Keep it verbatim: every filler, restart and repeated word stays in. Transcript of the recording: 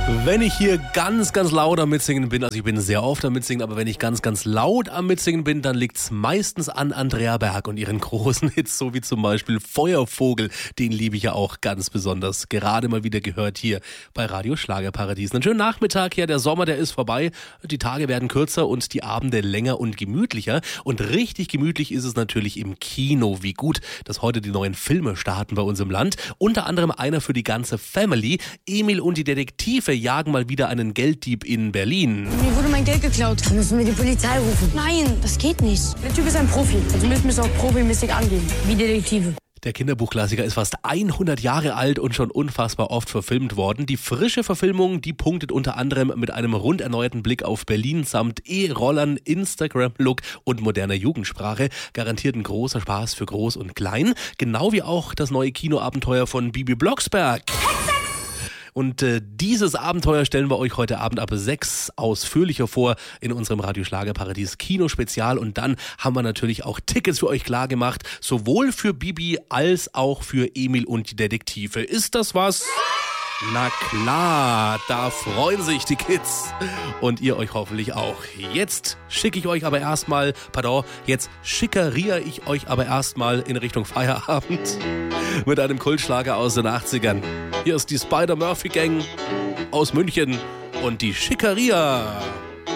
Wenn ich hier ganz, ganz laut am Mitsingen bin, also ich bin sehr oft am Mitsingen, aber wenn ich ganz, ganz laut am Mitsingen bin, dann liegt's meistens an Andrea Berg und ihren großen Hits, so wie zum Beispiel Feuervogel. Den liebe ich ja auch ganz besonders. Gerade mal wieder gehört hier bei Radio Schlagerparadies. Einen schönen Nachmittag, ja, der Sommer, der ist vorbei. Die Tage werden kürzer und die Abende länger und gemütlicher. Und richtig gemütlich ist es natürlich im Kino. Wie gut, dass heute die neuen Filme starten bei uns im Land. Unter anderem einer für die ganze Family. Emil und die Detektive jagen mal wieder einen Gelddieb in Berlin. Mir wurde mein Geld geklaut. Dann müssen wir die Polizei rufen. Nein, das geht nicht. Der Typ ist ein Profi. Also müssen wir es auch profimäßig angehen. Wie Detektive. Der Kinderbuchklassiker ist fast hundert Jahre alt und schon unfassbar oft verfilmt worden. Die frische Verfilmung, die punktet unter anderem mit einem rund erneuerten Blick auf Berlin samt E-Rollern, Instagram-Look und moderner Jugendsprache. Garantiert ein großer Spaß für Groß und Klein. Genau wie auch das neue Kinoabenteuer von Bibi Blocksberg. Und äh, dieses Abenteuer stellen wir euch heute Abend ab sechs ausführlicher vor in unserem Radio Schlagerparadies Kino-Spezial. Und dann haben wir natürlich auch Tickets für euch klar gemacht, sowohl für Bibi als auch für Emil und die Detektive. Ist das was? Na klar, da freuen sich die Kids und ihr euch hoffentlich auch. Jetzt schicke ich euch aber erstmal, pardon, jetzt schickeriere ich euch aber erstmal in Richtung Feierabend mit einem Kultschlager aus den achtzigern. Hier ist die Spider-Murphy Gang aus München und die Schickeria.